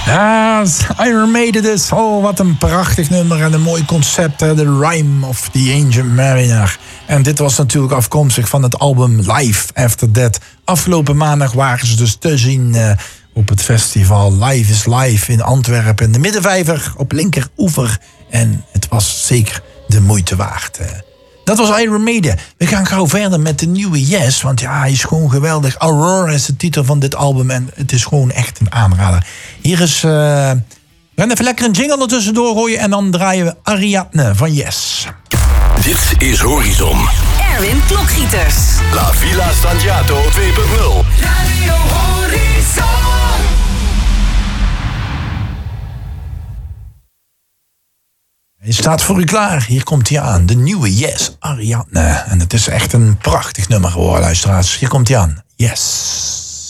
Ja, Iron Maiden dus. Oh, wat een prachtig nummer en een mooi concept. Hè? The Rime of the Ancient Mariner. En dit was natuurlijk afkomstig van het album Live After Death. Afgelopen maandag waren ze dus te zien op het festival Live is Live in Antwerpen. In de Middenvijver op linkeroever. En het was zeker de moeite waard. Dat was Iron Maiden. We gaan gauw verder met de nieuwe Yes. Want ja, hij is gewoon geweldig. Aurora is de titel van dit album. En het is gewoon echt een aanrader. Hier is... we gaan even lekker een jingle ertussen doorgooien. En dan draaien we Ariadne van Yes. Dit is Horizon. Erwin Klokgieters. La Villa Stanziato 2.0. Radio Horizon. Hij staat voor u klaar. Hier komt hij aan. De nieuwe Yes, Ariadne. En het is echt een prachtig nummer geworden, luisteraars. Hier komt hij aan. Yes.